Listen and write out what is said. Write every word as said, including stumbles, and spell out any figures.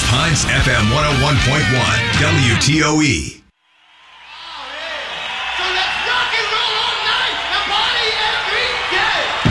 Pines F M one oh one point one W T O E.